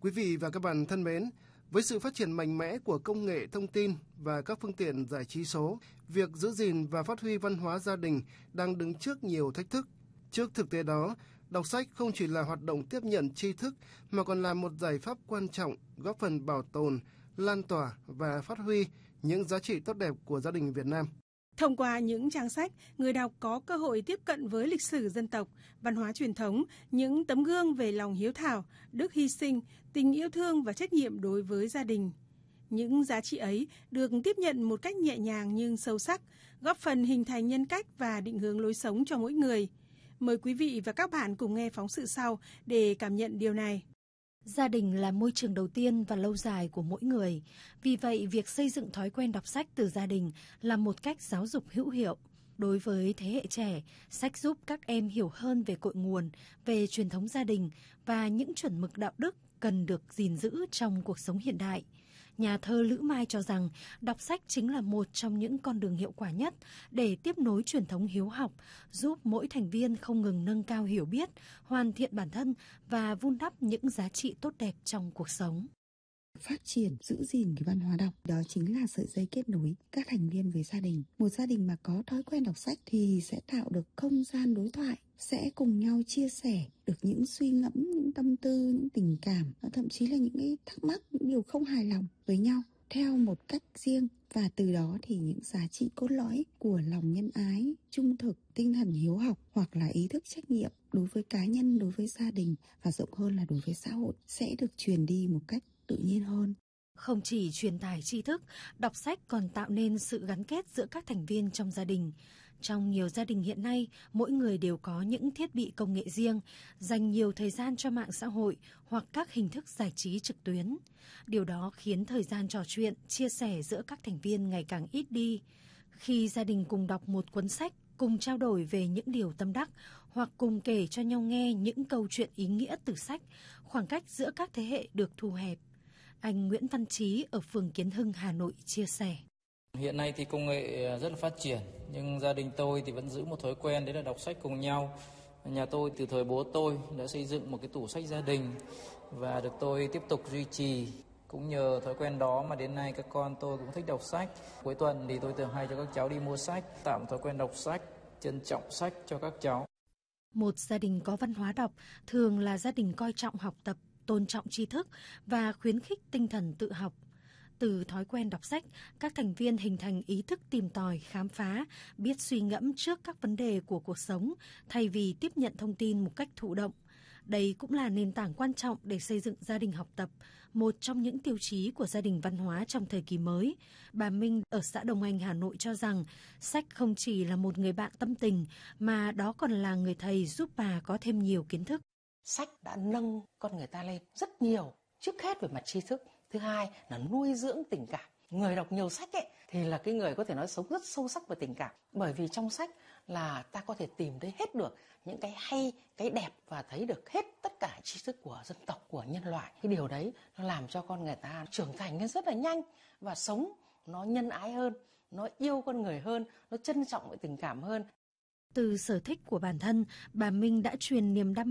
Quý vị và các bạn thân mến, với sự phát triển mạnh mẽ của công nghệ thông tin và các phương tiện giải trí số, việc giữ gìn và phát huy văn hóa gia đình đang đứng trước nhiều thách thức. Trước thực tế đó, đọc sách không chỉ là hoạt động tiếp nhận tri thức mà còn là một giải pháp quan trọng góp phần bảo tồn, lan tỏa và phát huy những giá trị tốt đẹp của gia đình Việt Nam. Thông qua những trang sách, người đọc có cơ hội tiếp cận với lịch sử dân tộc, văn hóa truyền thống, những tấm gương về lòng hiếu thảo, đức hy sinh, tình yêu thương và trách nhiệm đối với gia đình. Những giá trị ấy được tiếp nhận một cách nhẹ nhàng nhưng sâu sắc, góp phần hình thành nhân cách và định hướng lối sống cho mỗi người. Mời quý vị và các bạn cùng nghe phóng sự sau để cảm nhận điều này. Gia đình là môi trường đầu tiên và lâu dài của mỗi người. Vì vậy, việc xây dựng thói quen đọc sách từ gia đình là một cách giáo dục hữu hiệu. Đối với thế hệ trẻ, sách giúp các em hiểu hơn về cội nguồn, về truyền thống gia đình và những chuẩn mực đạo đức cần được gìn giữ trong cuộc sống hiện đại. Nhà thơ Lữ Mai cho rằng đọc sách chính là một trong những con đường hiệu quả nhất để tiếp nối truyền thống hiếu học, giúp mỗi thành viên không ngừng nâng cao hiểu biết, hoàn thiện bản thân và vun đắp những giá trị tốt đẹp trong cuộc sống. Phát triển, giữ gìn cái văn hóa đọc, đó chính là sợi dây kết nối các thành viên với gia đình. Một gia đình mà có thói quen đọc sách thì sẽ tạo được không gian đối thoại, sẽ cùng nhau chia sẻ được những suy ngẫm, những tâm tư, những tình cảm, thậm chí là những cái thắc mắc, những điều không hài lòng với nhau theo một cách riêng. Và từ đó thì những giá trị cốt lõi của lòng nhân ái, trung thực, tinh thần hiếu học hoặc là ý thức trách nhiệm đối với cá nhân, đối với gia đình và rộng hơn là đối với xã hội sẽ được truyền đi một cách tự nhiên hơn. Không chỉ truyền tải tri thức, đọc sách còn tạo nên sự gắn kết giữa các thành viên trong gia đình. Trong nhiều gia đình hiện nay, mỗi người đều có những thiết bị công nghệ riêng, dành nhiều thời gian cho mạng xã hội hoặc các hình thức giải trí trực tuyến. Điều đó khiến thời gian trò chuyện, chia sẻ giữa các thành viên ngày càng ít đi. Khi gia đình cùng đọc một cuốn sách, cùng trao đổi về những điều tâm đắc hoặc cùng kể cho nhau nghe những câu chuyện ý nghĩa từ sách, khoảng cách giữa các thế hệ được thu hẹp. Anh Nguyễn Văn Trí ở phường Kiến Hưng, Hà Nội chia sẻ. Hiện nay thì công nghệ rất là phát triển, nhưng gia đình tôi thì vẫn giữ một thói quen đấy là đọc sách cùng nhau. Nhà tôi từ thời bố tôi đã xây dựng một cái tủ sách gia đình và được tôi tiếp tục duy trì. Cũng nhờ thói quen đó mà đến nay các con tôi cũng thích đọc sách. Cuối tuần thì tôi thường hay cho các cháu đi mua sách, tạo một thói quen đọc sách, trân trọng sách cho các cháu. Một gia đình có văn hóa đọc thường là gia đình coi trọng học tập, tôn trọng tri thức và khuyến khích tinh thần tự học. Từ thói quen đọc sách, các thành viên hình thành ý thức tìm tòi, khám phá, biết suy ngẫm trước các vấn đề của cuộc sống thay vì tiếp nhận thông tin một cách thụ động. Đây cũng là nền tảng quan trọng để xây dựng gia đình học tập, một trong những tiêu chí của gia đình văn hóa trong thời kỳ mới. Bà Minh ở xã Đông Anh, Hà Nội cho rằng sách không chỉ là một người bạn tâm tình mà đó còn là người thầy giúp bà có thêm nhiều kiến thức. Sách đã nâng con người ta lên rất nhiều, trước hết về mặt tri thức. Thứ hai là nuôi dưỡng tình cảm. Người đọc nhiều sách ấy thì là cái người có thể nói sống rất sâu sắc về tình cảm. Bởi vì trong sách là ta có thể tìm thấy hết được những cái hay, cái đẹp và thấy được hết tất cả tri thức của dân tộc, của nhân loại. Cái điều đấy nó làm cho con người ta trưởng thành lên rất là nhanh và sống nó nhân ái hơn, nó yêu con người hơn, nó trân trọng với tình cảm hơn. Từ sở thích của bản thân, bà Minh đã truyền niềm đam